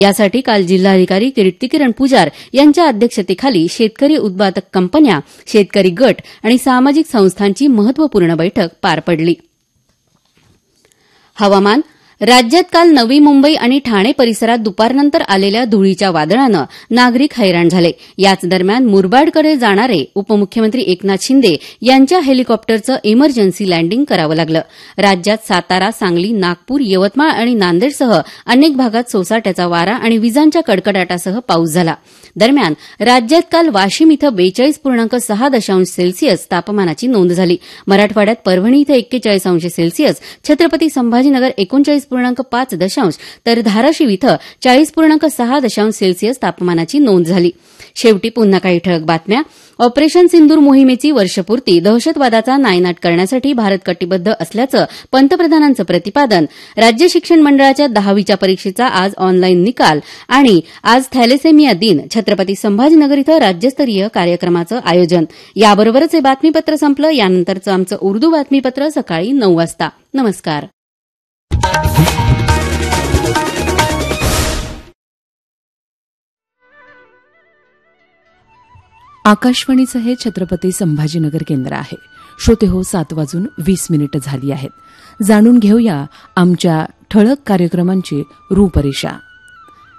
यासाठी काल जिल्हाधिकारी कीर्तिकिरण पुजार यांच्या अध्यक्षतेखाली शेतकरी उत्पादक कंपन्या, शेतकरी गट आणि सामाजिक संस्थांची महत्वपूर्ण बैठक पार पडली. हवामान. राज्यात काल नवी मुंबई आणि ठाणे परिसरात दुपारनंतर आलेल्या धुळीच्या वादळानं नागरिक हैराण झाले. याच दरम्यान मुरबाडकडे जाणारे उपमुख्यमंत्री एकनाथ शिंदे यांच्या हेलिकॉप्टरचं इमर्जन्सी लँडिंग करावं लागलं. राज्यात सातारा, सांगली, नागपूर, यवतमाळ आणि नांदेडसह अनेक भागात सोसाट्याचा वारा आणि विजांच्या कडकडाटासह पाऊस झाला. दरम्यान राज्यात काल वाशिम इथं 42.6 तापमानाची नोंद झाली. मराठवाड्यात परभणी इथं 41°C, छत्रपती संभाजीनगर 39.5 तर धाराशिव इथं 40.6° तापमानाची नोंद झाली. शेवटी पुन्हा काही ठळक बातम्या. ऑपरेशन सिंदूर मोहिमेची वर्षपूर्ती दहशतवादाचा नायनाट करण्यासाठी भारत कटिबद्ध असल्याचं पंतप्रधानांचं प्रतिपादन. राज्य शिक्षण मंडळाच्या 10वीच्या परीक्षेचा आज ऑनलाईन निकाल आणि आज थॅलेसेमिया दिन. छत्रपती संभाजीनगर इथं राज्यस्तरीय कार्यक्रमाचं आयोजन. याबरोबरच हे बातमीपत्र संपलं. यानंतरचं आमचं उर्दू बातमीपत्र सकाळी 9 वाजता. नमस्कार. आकाशवाणीचं हे छत्रपती संभाजीनगर केंद्र आहे. श्रोते हो, 7:20 झाली आहेत. जाणून घेऊया आमच्या ठळक कार्यक्रमांची रूपरेषा.